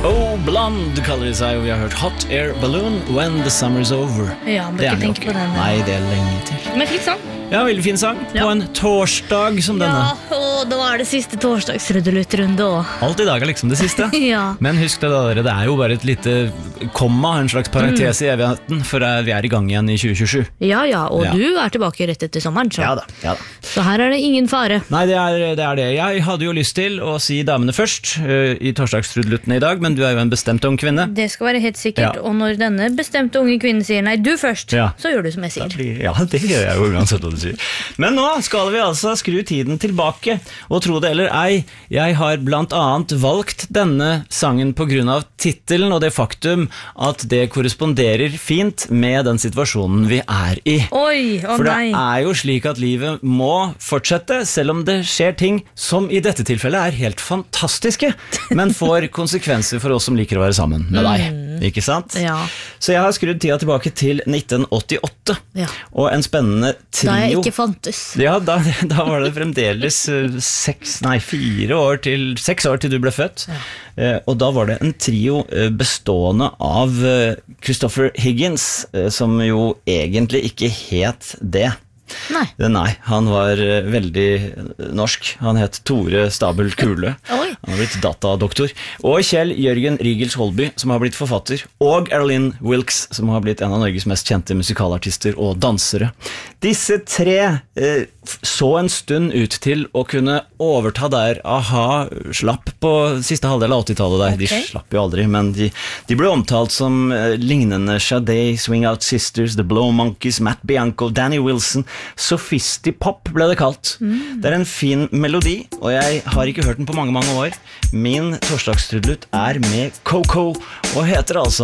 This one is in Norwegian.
Oh, Blonde kaller de seg, og vi har hørt Hot Air Balloon, When the Summer's Over. Ja, men Det ikke den jo tenke på den. Nei, det lenge til. Men fint sang. Ja, veldig fin sang. På en torsdag som denne. Ja, og da er det siste torsdagsrøddelutt-runde også. Alt i dag er liksom det siste. Ja. Men husk det, dere, det er jo bare et lite komma, en slags parentes i evigheten, for vi er i gang igjen i 2027. Ja, og Ja. du er tilbake rett etter sommeren, så. Ja da. Så her er det ingen fare. Nei, det er det. Jeg hadde jo lyst til å si damene først i torsdagsrudlutten i dag, men du er jo en bestemt ung kvinne. Det skal være helt sikkert, Ja. og når denne bestemte unge kvinnen sier nei, du først, Ja. så gjør du som jeg sier. Ja, det gjør jeg jo uansett hva du sier. Men nå skal vi altså skru tiden tilbake, og tro det eller ei, jeg har blant annet valgt denne sangen på grunn av titelen og det faktum at det korresponderer fint med den situasjonen vi er i. Oi, å For det nei. er jo slik at livet må fortsette, selv om det skjer ting som i dette tilfellet er helt fantastiske, men får konsekvenser for oss som liker å være sammen med deg, ikke sant? Ja. Så jeg har skrudd tida tilbake til 1988, Ja. og en spennende trio. Da jeg ikke fantes. Ja, da var det fremdeles 6 år til du ble født. Og da var det en trio bestående av Christopher Higgins, som jo egentlig ikke het det. Nei. Han var veldig norsk. Han het Tore Stabel Kule. Oi. Han har blitt datadoktor. Og Kjell Jørgen Rigels Holby, som har blitt forfatter. Og Erlyn Wilkes, som har blitt en av Norges mest kjente musikalartister og dansere. Disse tre så en stund ut til å kunne overta der A-ha slapp på siste halvdel av 80-tallet der. De slapp jo aldri, men de ble omtalt som lignende Sade, Swing Out Sisters, The Blow Monkeys, Matt Bianco, Danny Wilson. Sophisti-pop ble det kalt. Det er en fin melodi, og jeg har ikke hørt den på mange år. Min torsdagstrudlut er med Coco, og heter altså